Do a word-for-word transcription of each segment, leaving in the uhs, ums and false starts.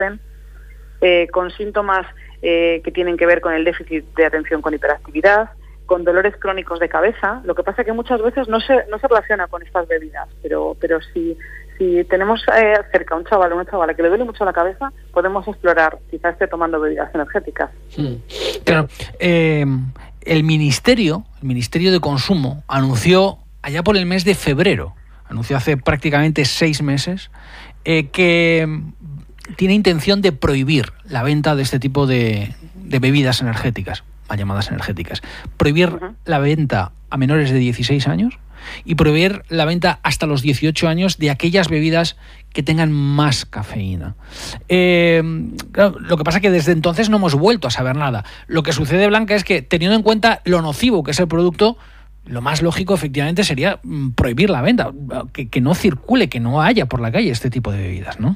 desconocen, eh, con síntomas eh, que tienen que ver con el déficit de atención con hiperactividad, con dolores crónicos de cabeza. Lo que pasa es que muchas veces no se no se relaciona con estas bebidas, pero pero si si tenemos eh, cerca a un chaval o una chavala que le duele mucho la cabeza, podemos explorar, quizás esté tomando bebidas energéticas. Sí. Claro, eh, el Ministerio, el Ministerio de Consumo anunció allá por el mes de febrero, anunció hace prácticamente seis meses, eh, que tiene intención de prohibir la venta de este tipo de, de bebidas energéticas, mal llamadas energéticas. Prohibir uh-huh. la venta a menores de dieciséis años y prohibir la venta hasta los dieciocho años de aquellas bebidas que tengan más cafeína. Eh, claro, lo que pasa es que desde entonces no hemos vuelto a saber nada. Lo que sucede, Blanca, es que teniendo en cuenta lo nocivo que es el producto, lo más lógico efectivamente sería prohibir la venta, que, que no circule, que no haya por la calle este tipo de bebidas, ¿no?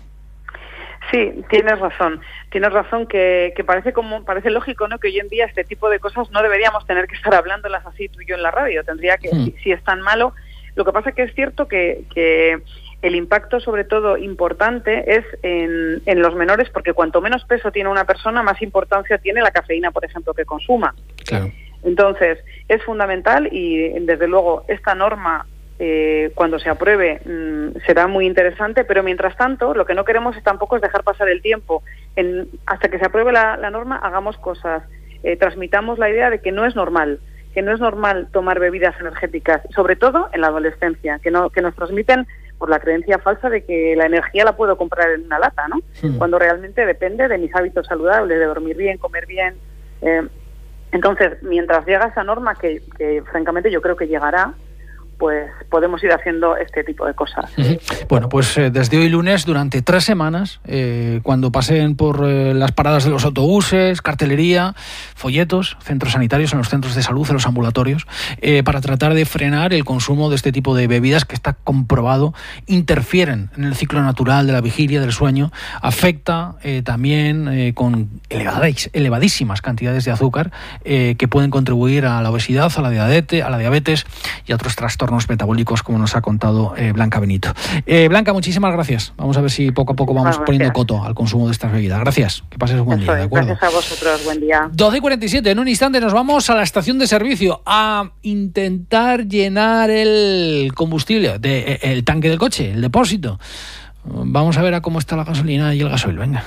Sí, tienes razón. Tienes razón que, que parece como parece lógico, ¿no? Que hoy en día este tipo de cosas no deberíamos tener que estar hablándolas así tú y yo en la radio. Tendría que, mm. si, si es tan malo. Lo que pasa es que es cierto que, que el impacto, sobre todo importante, es en, en los menores, porque cuanto menos peso tiene una persona, más importancia tiene la cafeína, por ejemplo, que consuma. Claro. Entonces, es fundamental y, desde luego, esta norma, eh, cuando se apruebe, mmm, será muy interesante, pero mientras tanto, lo que no queremos es tampoco es dejar pasar el tiempo. En, hasta que se apruebe la, la norma, hagamos cosas, eh, transmitamos la idea de que no es normal, que no es normal tomar bebidas energéticas, sobre todo en la adolescencia, que no que nos transmiten por la creencia falsa de que la energía la puedo comprar en una lata, ¿no? Sí. Cuando realmente depende de mis hábitos saludables, de dormir bien, comer bien. Eh, entonces, mientras llega esa norma, que, que francamente yo creo que llegará, pues podemos ir haciendo este tipo de cosas. Uh-huh. Bueno, pues eh, desde hoy lunes, durante tres semanas, eh, cuando pasen por eh, las paradas de los autobuses, cartelería, folletos, centros sanitarios, en los centros de salud, en los ambulatorios, eh, para tratar de frenar el consumo de este tipo de bebidas que está comprobado, interfieren en el ciclo natural de la vigilia, del sueño, afecta eh, también eh, con elevadís, elevadísimas cantidades de azúcar eh, que pueden contribuir a la obesidad, a la diabetes, a la diabetes y a otros trastornos metabólicos, como nos ha contado eh, Blanca Benito. Eh, Blanca, muchísimas gracias. Vamos a ver si poco a poco vamos Muchas poniendo gracias. coto al consumo de estas bebidas. Gracias. Que pases un buen Eso día, ¿de es. acuerdo? Gracias a vosotros. Buen día. doce y cuarenta y siete. En un instante nos vamos a la estación de servicio a intentar llenar el combustible, de, el tanque del coche, el depósito. Vamos a ver a cómo está la gasolina y el gasoil. Venga.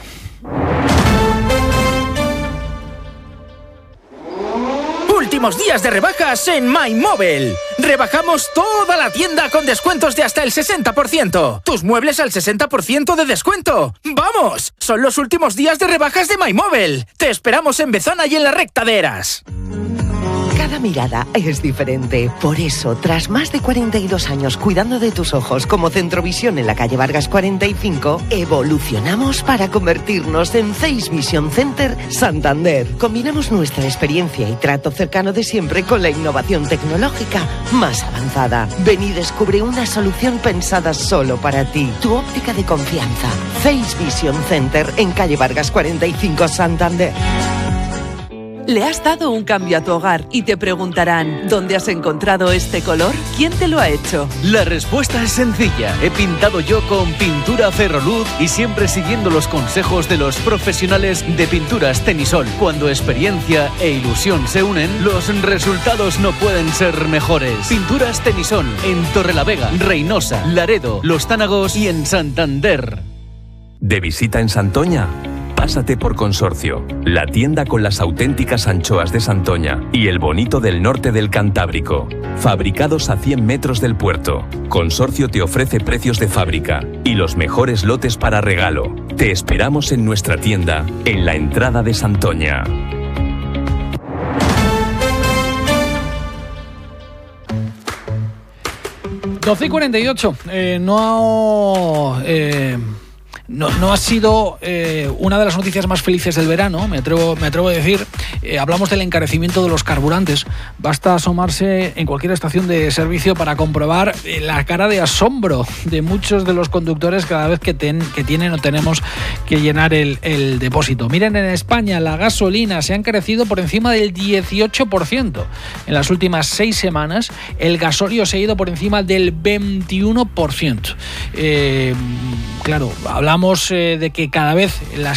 Últimos días de rebajas en MyMobile. Rebajamos toda la tienda con descuentos de hasta el sesenta por ciento. Tus muebles al sesenta por ciento de descuento. ¡Vamos! Son los últimos días de rebajas de MyMobile. Te esperamos en Bezana y en la recta de Eras. Cada mirada es diferente. Por eso, tras más de cuarenta y dos años cuidando de tus ojos como Centrovisión en la calle Vargas cuarenta y cinco, evolucionamos para convertirnos en Face Vision Center Santander. Combinamos nuestra experiencia y trato cercano de siempre con la innovación tecnológica más avanzada. Ven y descubre una solución pensada solo para ti. Tu óptica de confianza. Face Vision Center en calle Vargas cuarenta y cinco, Santander. Le has dado un cambio a tu hogar y te preguntarán, ¿dónde has encontrado este color? ¿Quién te lo ha hecho? La respuesta es sencilla. He pintado yo con pintura Ferroluz y siempre siguiendo los consejos de los profesionales de Pinturas Tenisol. Cuando experiencia e ilusión se unen, los resultados no pueden ser mejores. Pinturas Tenisol en Torrelavega, Reynosa, Laredo, Los Tánagos y en Santander. ¿De visita en Santoña? Pásate por Consorcio, la tienda con las auténticas anchoas de Santoña y el bonito del norte del Cantábrico. Fabricados a cien metros del puerto, Consorcio te ofrece precios de fábrica y los mejores lotes para regalo. Te esperamos en nuestra tienda, en la entrada de Santoña. doce y cuarenta y ocho. Eh, no... Eh... No, no ha sido eh, una de las noticias más felices del verano, me atrevo, me atrevo a decir. Eh, hablamos del encarecimiento de los carburantes. Basta asomarse en cualquier estación de servicio para comprobar eh, la cara de asombro de muchos de los conductores cada vez que, ten, que tienen o tenemos que llenar el, el depósito. Miren, en España la gasolina se ha encarecido por encima del dieciocho por ciento. En las últimas seis semanas el gasóleo se ha ido por encima del veintiuno por ciento. Eh, claro, hablamos hablamos eh, de que cada vez las